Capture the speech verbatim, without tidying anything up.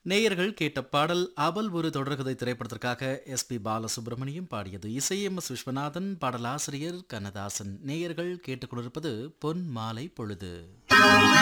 நேயர்கள் கேட்ட பாடல் அவள் ஒரு தொடர்கதை திரைப்படத்திற்காக எஸ் பி பாலசுப்ரமணியம் பாடியது. இசை எம் எஸ் விஸ்வநாதன், பாடலாசிரியர் கண்ணதாசன். நேயர்கள் கேட்டுக்கொண்டிருப்பது பொன் மாலை பொழுது.